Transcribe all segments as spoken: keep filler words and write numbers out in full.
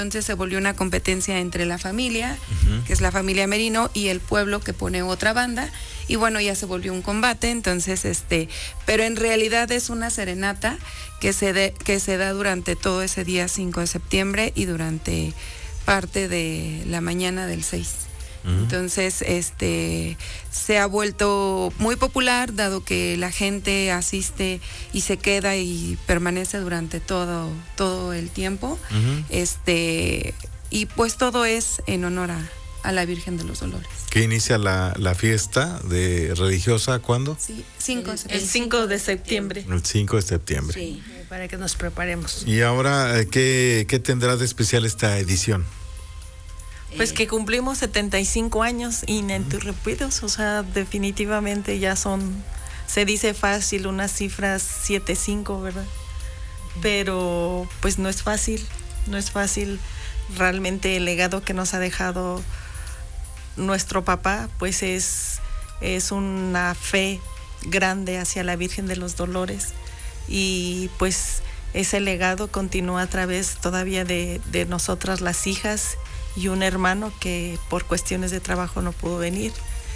Entonces se volvió una competencia entre la familia, Uh-huh. que es la familia Merino, y el pueblo, que pone otra banda, y bueno, ya se volvió un combate. Entonces, este, pero en realidad es una serenata que se de, que se da durante todo ese día cinco de septiembre y durante parte de la mañana del seis. Uh-huh. Entonces, este, se ha vuelto muy popular, dado que la gente asiste y se queda y permanece durante todo, todo el tiempo. Uh-huh. Este, y pues todo es en honor a, a la Virgen de los Dolores. ¿Que inicia la, la fiesta de religiosa cuándo? Sí, cinco, el, el cinco de septiembre. El cinco de septiembre. Sí, para que nos preparemos. Y ahora, ¿qué, qué tendrá de especial esta edición? Pues que cumplimos setenta y cinco años ininterrumpidos, o sea, definitivamente ya son, se dice fácil, unas cifras siete cinco, ¿verdad? Pero pues no es fácil, no es fácil. Realmente el legado que nos ha dejado nuestro papá, pues es, es una fe grande hacia la Virgen de los Dolores, y pues ese legado continúa a través todavía de, de nosotras las hijas, y un hermano que por cuestiones de trabajo no pudo venir,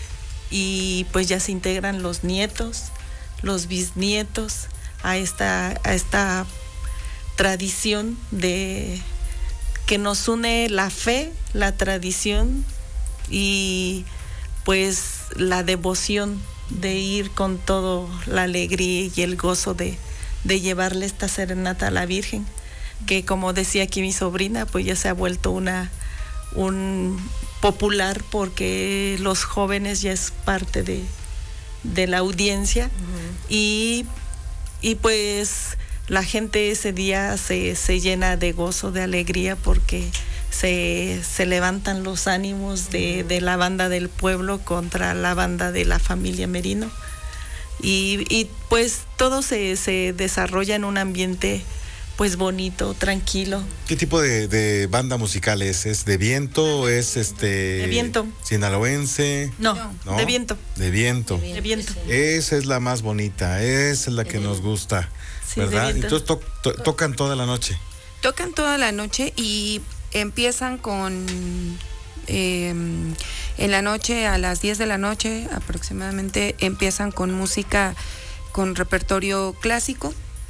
y pues ya se integran los nietos, los bisnietos a esta, a esta tradición de que nos une la fe, la tradición y pues la devoción de ir con todo la alegría y el gozo de, de llevarle esta serenata a la Virgen, que como decía aquí mi sobrina, pues ya se ha vuelto una un popular, porque los jóvenes ya es parte de, de la audiencia. Uh-huh. y, y pues la gente ese día se, se llena de gozo, de alegría, porque se, se levantan los ánimos de, de la banda del pueblo contra la banda de la familia Merino, y, y pues todo se, se desarrolla en un ambiente pues bonito, tranquilo. ¿Qué tipo de, de banda musical es? ¿Es de viento? ¿Es este de viento? ¿Sinaloense? No, no, de viento. De viento. De viento. Esa es la más bonita, esa es la que nos gusta, sí, ¿verdad? Entonces to, to, tocan toda la noche. Tocan toda la noche y empiezan con eh, en la noche, a las diez de la noche aproximadamente, empiezan con música con repertorio clásico.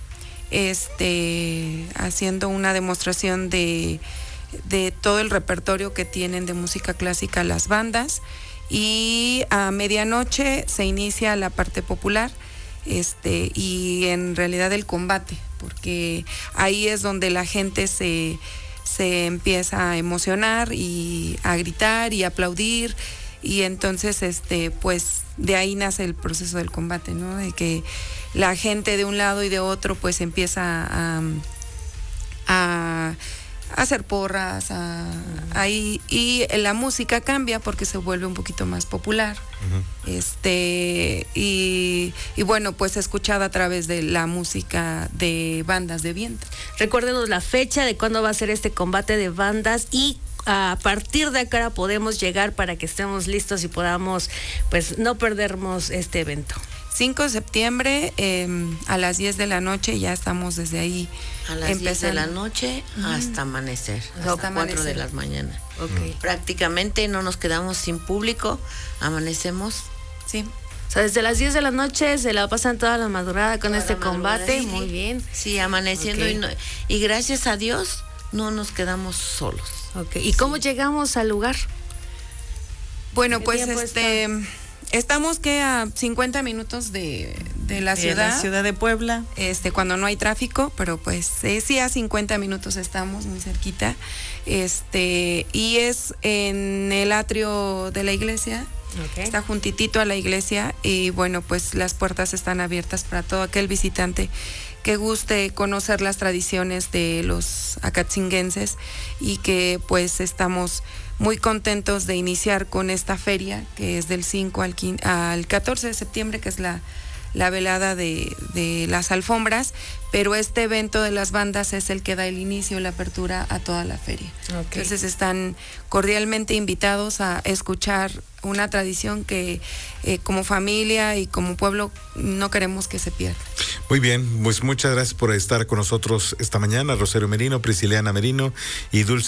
Este, haciendo una demostración de, de todo el repertorio que tienen de música clásica las bandas, y a medianoche se inicia la parte popular, este, y en realidad el combate, porque ahí es donde la gente se, se empieza a emocionar y a gritar y a aplaudir, y entonces este, pues de ahí nace el proceso del combate, ¿no? De que la gente de un lado y de otro pues empieza a, a, a hacer porras, a, a, y, y la música cambia porque se vuelve un poquito más popular. Uh-huh. este y, y bueno, pues escuchada a través de la música de bandas de viento. Recuérdenos la fecha de cuándo va a ser este combate de bandas, y a partir de acá podemos llegar para que estemos listos y podamos pues no perdernos este evento. cinco de septiembre eh, a las diez de la noche, ya estamos desde ahí. A las diez de la noche hasta amanecer, hasta, hasta cuatro de la mañana. Okay. Prácticamente no nos quedamos sin público, amanecemos. Sí. O sea, desde las diez de la noche se la pasan toda la madrugada con toda este combate, sí. Muy bien. Sí, amaneciendo, okay. y, no, y gracias a Dios no nos quedamos solos. Okay. ¿Y sí. cómo llegamos al lugar? Bueno, pues este... Está? Estamos que a cincuenta minutos de, de la ciudad. De la ciudad de Puebla. Este, cuando no hay tráfico, pero pues eh, sí, a cincuenta minutos estamos, muy cerquita. Este, y es en el atrio de la iglesia. Okay. Está juntitito a la iglesia, y bueno, pues las puertas están abiertas para todo aquel visitante que guste conocer las tradiciones de los acatzinguenses, y que pues estamos muy contentos de iniciar con esta feria, que es del cinco al, quince, al catorce de septiembre, que es la, la velada de, de las alfombras, pero este evento de las bandas es el que da el inicio, la apertura a toda la feria. Okay. Entonces están cordialmente invitados a escuchar una tradición que eh, como familia y como pueblo no queremos que se pierda. Muy bien, pues muchas gracias por estar con nosotros esta mañana, Rosario Merino, Prisciliana Merino y Dulce